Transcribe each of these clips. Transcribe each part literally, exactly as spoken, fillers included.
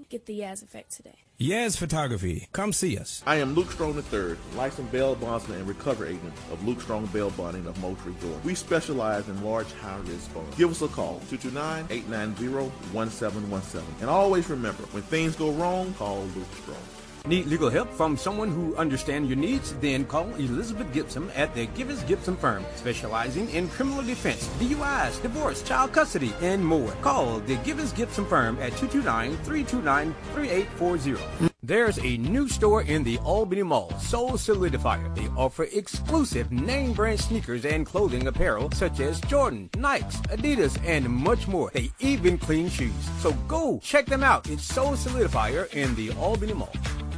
get the Yaz effect today. Yaz Photography. Come see us. I am Luke Strong the third, licensed bail bondsman and recovery agent of Luke Strong Bail Bonding of Moultrie, Georgia. We specialize in large high-risk bonds. Give us a call, two two nine, eight nine zero, one seven one seven. And always remember, when things go wrong, call Luke Strong. Need legal help from someone who understands your needs? Then call Elizabeth Gibson at the Givens Gibson firm, specializing in criminal defense, D U Is, divorce, child custody, and more. Call the Givens Gibson firm at two two nine, three two nine, three eight four zero. There's a new store in the Albany Mall, Soul Solidifier. They offer exclusive name brand sneakers and clothing apparel such as Jordan, Nikes, Adidas, and much more. They even clean shoes. So go check them out. It's Soul Solidifier in the Albany Mall.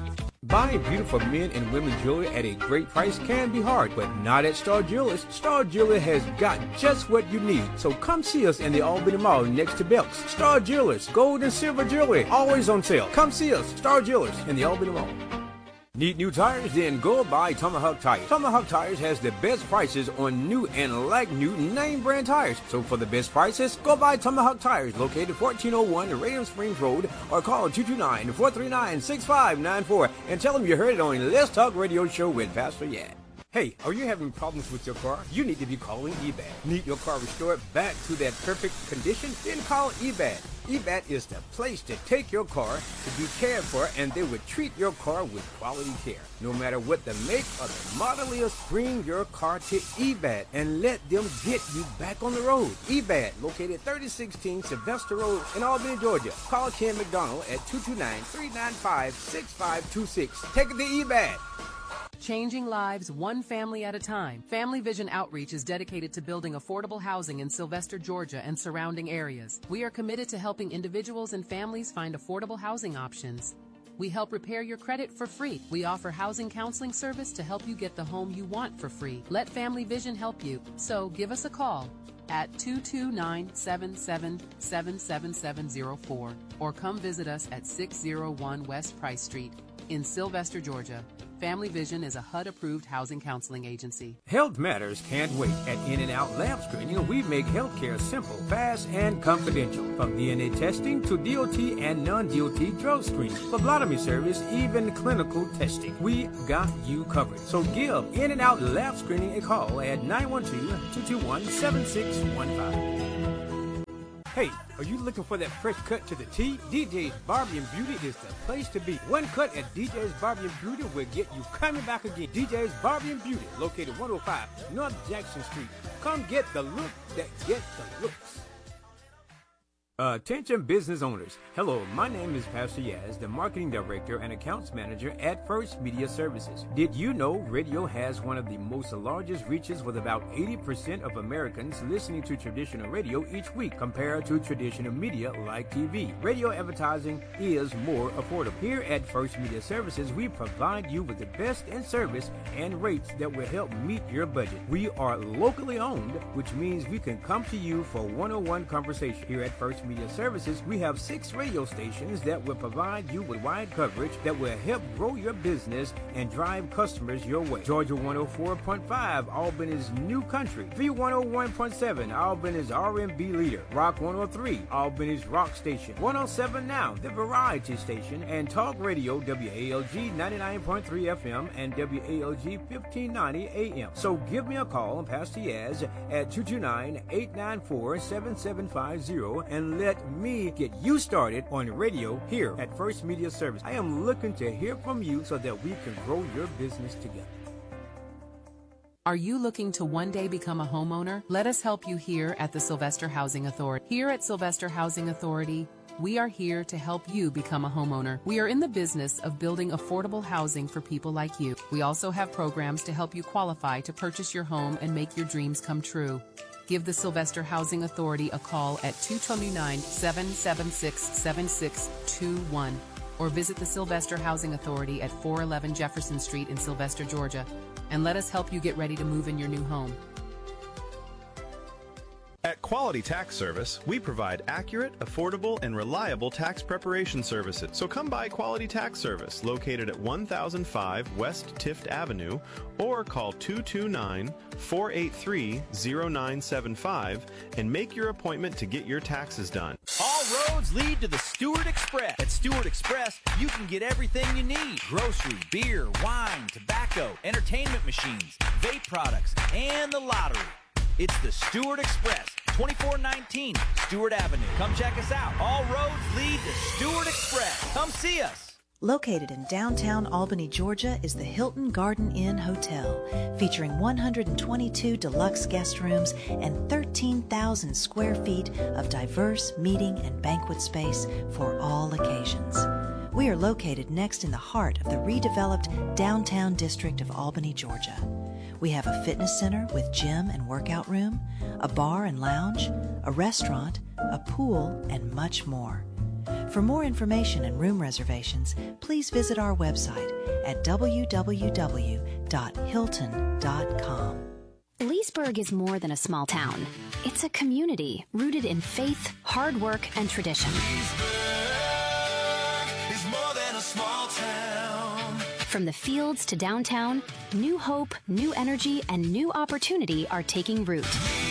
Buying beautiful men and women jewelry at a great price can be hard, but not at Star Jewelers. Star Jewelers has got just what you need. So come see us in the Albany Mall next to Belk's. Star Jewelers, gold and silver jewelry, always on sale. Come see us, Star Jewelers in the Albany Mall. Need new tires? Then go buy Tomahawk Tires. Tomahawk Tires has the best prices on new and like new name brand tires. So for the best prices, go buy Tomahawk Tires, located fourteen oh one Radium Springs Road, or call two two nine, four three nine, six five nine four and tell them you heard it on Let's Talk Radio Show with Pastor Yad. Hey, are you having problems with your car? You need to be calling E B A D. Need your car restored back to that perfect condition? Then call E B A D. E B A D is the place to take your car to be cared for, and they would treat your car with quality care. No matter what the make or the model is, bring your car to E B A D and let them get you back on the road. E B A D, located thirty sixteen Sylvester Road in Albany, Georgia. Call Ken McDonald at two two nine, three nine five, six five two six. Take it to E B A D. Changing lives one family at a time. Family Vision Outreach is dedicated to building affordable housing in Sylvester, Georgia and surrounding areas. We are committed to helping individuals and families find affordable housing options. We help repair your credit for free. We offer housing counseling service to help you get the home you want for free. Let Family Vision help you. So give us a call at two two nine, seven seven seven, seven seven zero four or come visit us at six oh one West Price Street in Sylvester, Georgia. Family Vision is a H U D-approved housing counseling agency. Health Matters can't wait. At In and Out Lab Screening, we make healthcare simple, fast, and confidential. From D N A testing to D O T and non-D O T drug screening, phlebotomy service, even clinical testing. We got you covered. So give In and Out Lab Screening a call at nine one two, two two one, seven six one five. Hey, are you looking for that fresh cut to the T? D J's Barbie and Beauty is the place to be. One cut at D J's Barbie and Beauty will get you coming back again. D J's Barbie and Beauty, located one oh five North Jackson Street. Come get the look that gets the looks. Attention business owners. Hello, my name is Pastor Yaz, the Marketing Director and Accounts Manager at First Media Services. Did you know radio has one of the most largest reaches with about eighty percent of Americans listening to traditional radio each week compared to traditional media like T V? Radio advertising is more affordable. Here at First Media Services, we provide you with the best in service and rates that will help meet your budget. We are locally owned, which means we can come to you for one-on-one conversation. Here at First Media Services, we have six radio stations that will provide you with wide coverage that will help grow your business and drive customers your way. Georgia one oh four point five, Albany's New Country. V one oh one point seven, Albany's R and B leader. Rock one oh three, Albany's rock station. one oh seven Now, the variety station. And Talk Radio, W A L G ninety-nine point three F M and W A L G fifteen ninety A M. So give me a call, Pastor Yaz, at two two nine, eight nine four, seven seven five zero and let me get you started on radio here at First Media Service. I am looking to hear from you so that we can grow your business together. Are you looking to one day become a homeowner? Let us help you here at the Sylvester Housing Authority. Here at Sylvester Housing Authority, we are here to help you become a homeowner. We are in the business of building affordable housing for people like you. We also have programs to help you qualify to purchase your home and make your dreams come true. Give the Sylvester Housing Authority a call at two two nine, seven seven six, seven six two one or visit the Sylvester Housing Authority at four eleven Jefferson Street in Sylvester, Georgia, and let us help you get ready to move in your new home. At Quality Tax Service, we provide accurate, affordable, and reliable tax preparation services. So come by Quality Tax Service, located at one thousand five West Tift Avenue, or call two two nine, four eight three, zero nine seven five and make your appointment to get your taxes done. All roads lead to the Stewart Express. At Stewart Express, you can get everything you need. Grocery, beer, wine, tobacco, entertainment machines, vape products, and the lottery. It's the Stewart Express, twenty-four nineteen Stewart Avenue. Come check us out. All roads lead to Stewart Express. Come see us. Located in downtown Albany, Georgia, is the Hilton Garden Inn Hotel, featuring one hundred twenty-two deluxe guest rooms and thirteen thousand square feet of diverse meeting and banquet space for all occasions. We are located next in the heart of the redeveloped downtown district of Albany, Georgia. We have a fitness center with gym and workout room, a bar and lounge, a restaurant, a pool, and much more. For more information and room reservations, please visit our website at w w w dot hilton dot com. Leesburg is more than a small town. It's a community rooted in faith, hard work, and tradition. Leesburg is more than a small town. From the fields to downtown, new hope, new energy, and new opportunity are taking root.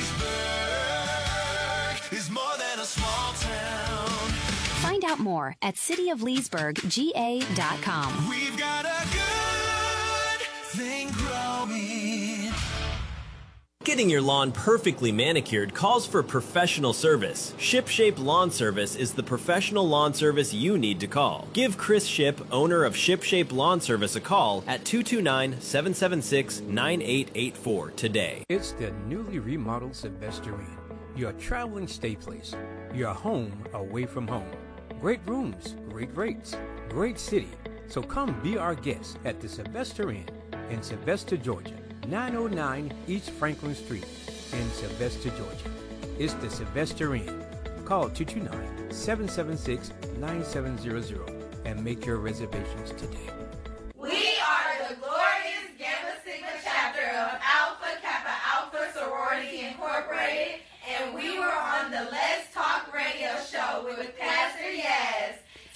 Leesburg is more than a small town. Find out more at city of leesburg g a dot com. We've got a good thing growing. Getting your lawn perfectly manicured calls for professional service. ShipShape Lawn Service is the professional lawn service you need to call. Give Chris Ship, owner of ShipShape Lawn Service, a call at two two nine, seven seven six, nine eight eight four today. It's the newly remodeled Sylvester Inn, your traveling stay place, your home away from home. Great rooms, great rates, great city. So come be our guest at the Sylvester Inn in Sylvester, Georgia. nine oh nine East Franklin Street in Sylvester, Georgia. It's the Sylvester Inn. Call two two nine, seven seven six, nine seven zero zero and make your reservations today. We are the glorious Gamma Sigma chapter of Alpha Kappa Alpha Sorority Incorporated, and we were on the Let's Talk radio show with Pastor Yaz.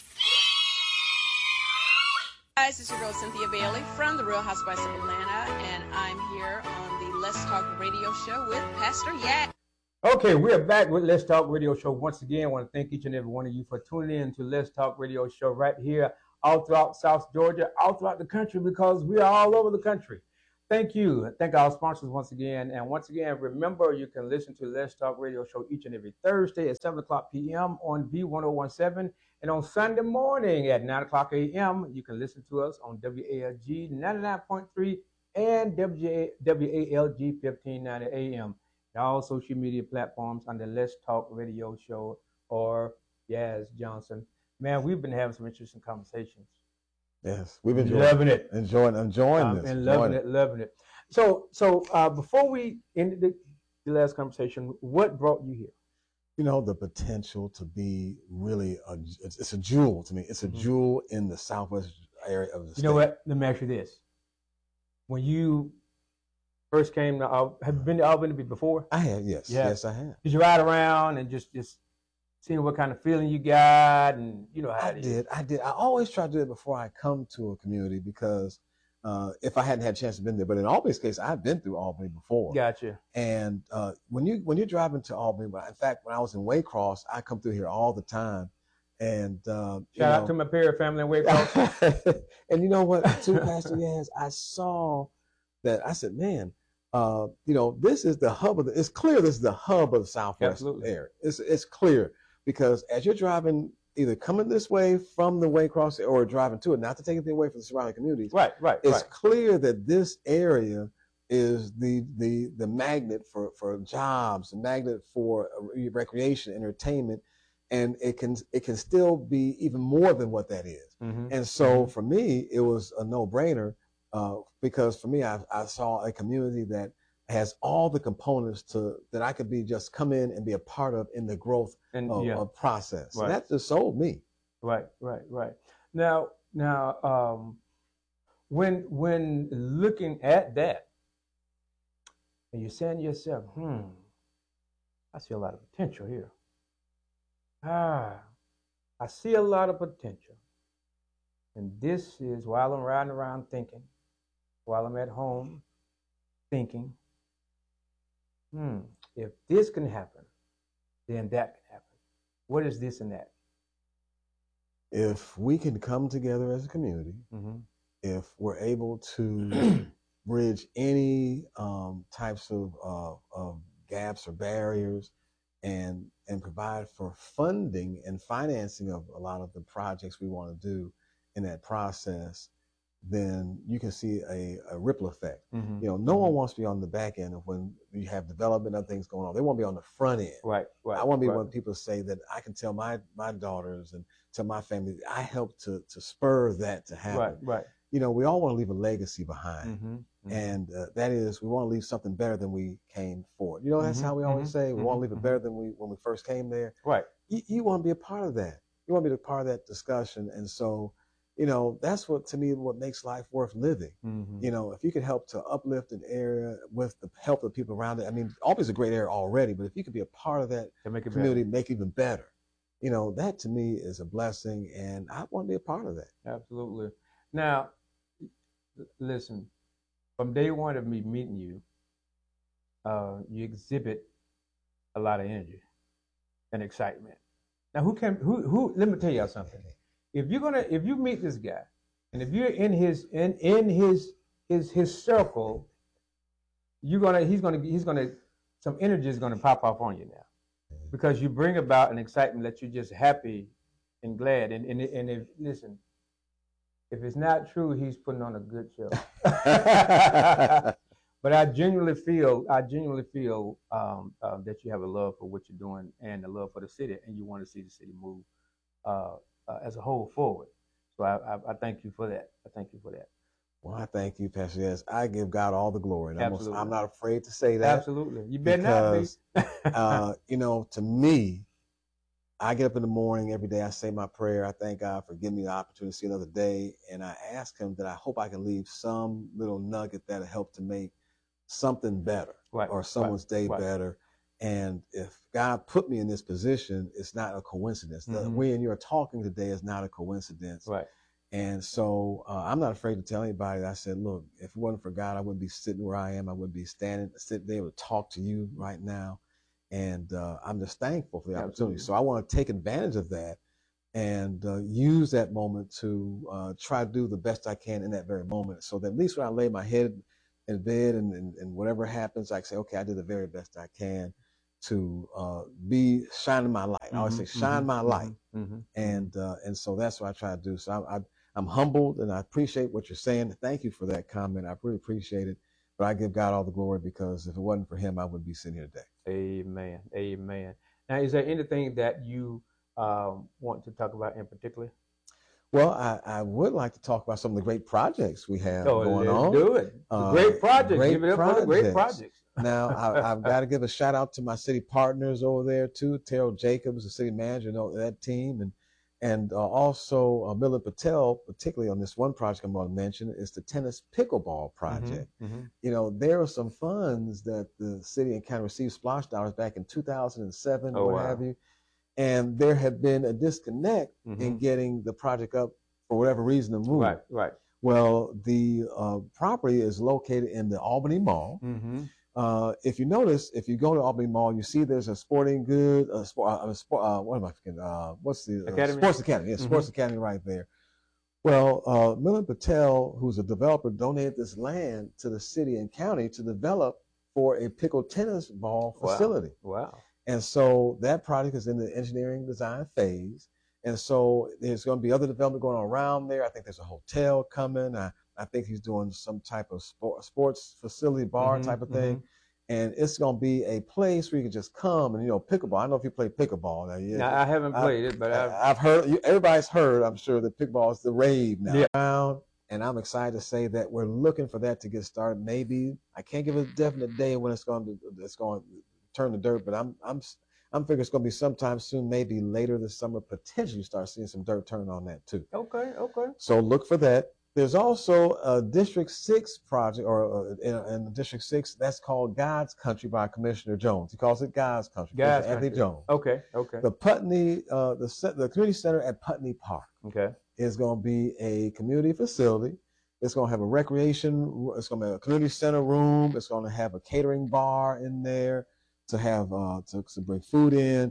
Guys, it's your girl Cynthia Bailey from the Real Housewives of Atlanta, and I'm here on the Let's Talk radio show with Pastor Yaz. Okay, we're back with Let's Talk Radio Show. Once again, I want to thank each and every one of you for tuning in to Let's Talk Radio Show right here, all throughout South Georgia, all throughout the country, because we are all over the country. Thank you. Thank our sponsors once again. And once again, remember, you can listen to Let's Talk Radio Show each and every Thursday at seven o'clock p.m. on B ten seventeen. And on Sunday morning at nine o'clock a.m., you can listen to us on W A L G ninety-nine point three and W A L G fifteen ninety A M. And all social media platforms under Let's Talk Radio Show or Yaz Johnson. Man, we've been having some interesting conversations. Yes, we've been loving it, enjoying, enjoying um, this, and loving it, loving it. So, so uh, before we ended the, the last conversation, what brought you here? You know, the potential to be really a, it's, it's a jewel to me. It's a mm-hmm. jewel in the southwest area of the you state. You know what? Let me ask you this: when you first came to, Al- have you been to Albany before? I have, yes, yeah. yes, I have. Did you ride around and just just? Seeing what kind of feeling you got, and you know how I did. I did. I always try to do it before I come to a community because uh, if I hadn't had a chance to been there, but in Albany's case, I've been through Albany before. Gotcha. And uh, when you when you're driving to Albany, in fact, when I was in Waycross, I come through here all the time. And uh, shout you out know, to my parent family in Waycross. And you know what, too, Pastor Yaz, I saw that. I said, man. Uh, you know, this is the hub of the. It's clear this is the hub of the Southwest Absolutely. area. It's it's clear. Because as you're driving, either coming this way from the Waycross or driving to it, not to take anything away from the surrounding communities. Right, right, It's right. clear that this area is the the the magnet for, for jobs, a magnet for recreation, entertainment, and it can it can still be even more than what that is. Mm-hmm. And so for me, it was a no-brainer uh, because for me, I, I saw a community that has all the components to that I could be just come in and be a part of in the growth and, of, yeah. of process. Right. And that just sold me. Right, right, right. Now, now, um, when when looking at that, and you're saying to yourself, "Hmm, I see a lot of potential here." Ah, I see a lot of potential, and this is while I'm riding around thinking, while I'm at home thinking. Hmm, if this can happen, then that can happen. what is this and that? If we can come together as a community, mm-hmm. if we're able to bridge any um, types of, uh, of gaps or barriers and and provide for funding and financing of a lot of the projects we want to do in that process, then you can see a, a ripple effect. Mm-hmm. You know, no one wants to be on the back end of when you have development and things going on. They want to be on the front end. Right, right. I want to be right. one of the people say that I can tell my my daughters and tell my family I helped to to spur that to happen. Right, right. You know, we all want to leave a legacy behind. Mm-hmm. Mm-hmm. And uh, that is, we want to leave something better than we came for. You know, that's mm-hmm. how we always mm-hmm. say, we mm-hmm. want to leave it better than we when we first came there. Right. You, you want to be a part of that. You want to be a part of that discussion. And so, you know, that's what, to me, what makes life worth living. Mm-hmm. You know, if you could help to uplift an area with the help of the people around it. I mean, Albany's a great area already, but if you could be a part of that make it community, better. make it even better. You know, that to me is a blessing, and I want to be a part of that. Absolutely. Now, listen, from day one of me meeting you, uh, you exhibit a lot of energy and excitement. Now, who can who who? Let me tell y'all something. If you're gonna if you meet this guy, and if you're in his in in his his his circle, you're gonna he's gonna he's gonna some energy is gonna pop off on you now, because you bring about an excitement that you're just happy and glad. And and and if listen. If it's not true, he's putting on a good show. But I genuinely feel, I genuinely feel um, uh, that you have a love for what you're doing and a love for the city, and you want to see the city move uh, uh, as a whole forward. So I, I, I thank you for that. I thank you for that. Well, I thank you, Pastor. Yes, I give God all the glory. And Absolutely. I'm not afraid to say that. Absolutely. You better because, not be. uh, you know, to me, I get up in the morning every day. I say my prayer. I thank God for giving me the opportunity to see another day. And I ask him that I hope I can leave some little nugget that'll help to make something better right, or someone's right, day right. better. And if God put me in this position, it's not a coincidence. Mm-hmm. The way you're talking today is not a coincidence. Right. And so uh, I'm not afraid to tell anybody that I said, look, if it wasn't for God, I wouldn't be sitting where I am. I wouldn't be standing, sitting there to talk to you right now. And uh, I'm just thankful for the Absolutely. opportunity. So I want to take advantage of that and uh, use that moment to uh, try to do the best I can in that very moment. So that at least when I lay my head in bed and, and, and whatever happens, I can say, okay, I did the very best I can to uh, be shining my light. Mm-hmm, I always say, shine mm-hmm, my light. Mm-hmm. And uh, and so that's what I try to do. So I, I, I'm humbled and I appreciate what you're saying. Thank you for that comment. I really appreciate it. But I give God all the glory, because if it wasn't for him, I wouldn't be sitting here today. Amen. Amen. Now, is there anything that you um, want to talk about in particular? Well, I, I would like to talk about some of the great projects we have oh, going let's on. do it. Uh, great projects. Great Give it up projects. for the great projects. Now, I, I've got to give a shout out to my city partners over there too. Terrell Jacobs, the city manager, you know, that team, and and uh, also uh, Milind Patel, particularly on this one project I'm going to mention, is the tennis pickleball project. Mm-hmm, mm-hmm. You know, there are some funds that the city and county received splash dollars back in two thousand seven, oh, what wow. have you, and there had been a disconnect mm-hmm. in getting the project up for whatever reason to move. Right, right. Well, the uh, property is located in the Albany Mall. Mm-hmm. Uh, if you notice, if you go to Albany Mall, you see there's a sporting good, a sport, uh, sport uh, what am I forgetting? Uh, what's the uh, Academy? Sports Academy? Yeah, mm-hmm. Sports Academy right there. Well, uh, Milind Patel, who's a developer, donated this land to the city and county to develop for a pickle tennis ball facility. Wow. wow. And so that project is in the engineering design phase. And so there's going to be other development going on around there. I think there's a hotel coming. I, I think he's doing some type of sport, sports facility bar mm-hmm, type of thing. Mm-hmm. And it's going to be a place where you can just come and, you know, pickleball. I don't know if you play pickleball. Now, yeah, no, I haven't played I, it, but I've, I've heard, everybody's heard, I'm sure, that pickleball is the rave now. Yeah. And I'm excited to say that we're looking for that to get started. Maybe, I can't give a definite day when it's going to, it's going to turn to dirt, but I'm, I'm, I'm figuring it's going to be sometime soon, maybe later this summer, potentially start seeing some dirt turn on that too. Okay, okay. So look for that. There's also a District six project, or uh, in, in District six, that's called God's Country by Commissioner Jones. He calls it God's Country. God's Anthony Country. Jones. Okay, okay. The Putney, uh, the, the community center at Putney Park okay. is going to be a community facility. It's going to have a recreation, it's going to be a community center room. It's going to have a catering bar in there to have, uh, to, to bring food in.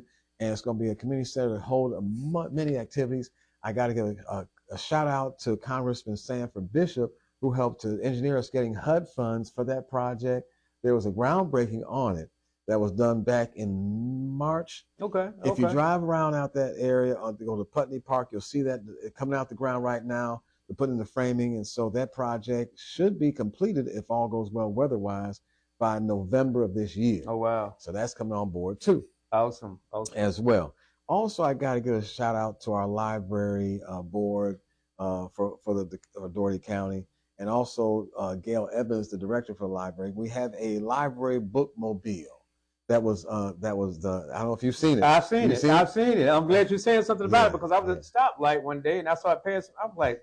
and it's going to be a community center to hold a mu- many activities. I got to give a, a, a shout out to Congressman Sanford Bishop, who helped to engineer us getting H U D funds for that project. There was a groundbreaking on it that was done back in March. Okay. If okay. you drive around out that area, or go to Putney Park, you'll see that coming out the ground right now. They're putting the framing, and so that project should be completed, if all goes well weather-wise, by November of this year. Oh, wow. So that's coming on board too. Awesome. Awesome. As well. Also, I got to give a shout out to our library uh, board uh, for, for the, the uh, Dougherty County, and also uh, Gail Evans, the director for the library. We have a library bookmobile. That was uh, that was the I don't know if you've seen it. I've seen You've it. Seen I've it? seen it. I'm glad you're saying something about Yeah, it, because I was yeah. at the stoplight one day and I saw it pass. I'm like,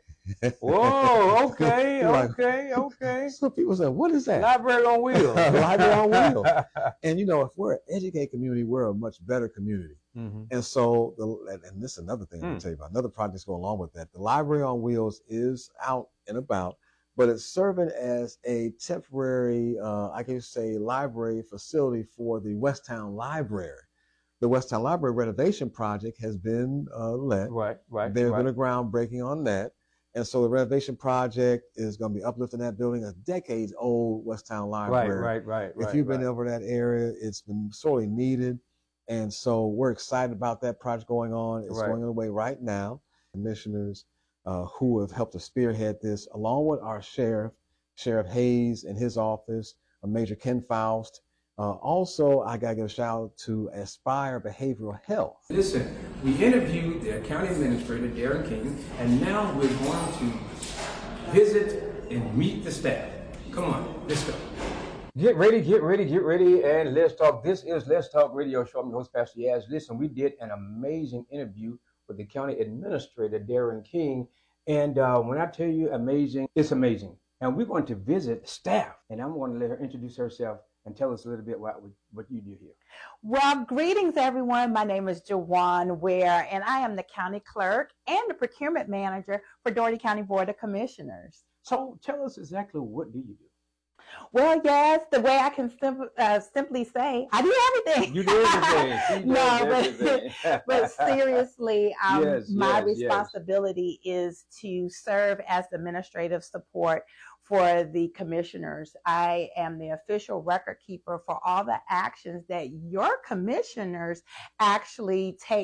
whoa, okay, You're like, okay, okay. Some people say, "What is that?" Library on wheels. Library on wheels. And you know, if we're an educated community, we're a much better community. Mm-hmm. And so, the, and, and this is another thing I'm Mm. gonna tell you about. Another project going along with that. The Library on Wheels is out and about, but it's serving as a temporary, uh, I can say, library facility for the Westtown Library. The Westtown Library renovation project has been uh, let. Right, right. There's right. been a groundbreaking on that. And so the renovation project is going to be uplifting that building, a decades-old Westtown Library. Right, right, right. If right, you've been right. over that area, it's been sorely needed. And so we're excited about that project going on. It's Right. going away right now. Commissioners uh, who have helped to spearhead this, along with our sheriff, Sheriff Hayes and his office, uh, Major Ken Faust. Uh, also, I got to give a shout out to Aspire Behavioral Health. Listen, we interviewed the county administrator, Darren King, and now we're going to visit and meet the staff. Come on, let's go. Get ready, get ready, get ready, and let's talk. This is Let's Talk Radio Show. I'm your host, Pastor Yaz. Listen, we did an amazing interview with the county administrator, Darren King. And uh, when I tell you amazing, it's amazing. And we're going to visit staff. And I'm going to let her introduce herself and tell us a little bit about what, what you do here. Well, greetings, everyone. My name is Jawan Ware, and I am the county clerk and the procurement manager for Dougherty County Board of Commissioners. So tell us exactly, what do you do? Well, yes, the way I can sim- uh, simply say, I do everything. You do everything. She no, does but, everything. but seriously, um, Yes, my yes, yes. responsibility is to serve as administrative support for the commissioners. I am the official record keeper for all the actions that your commissioners actually take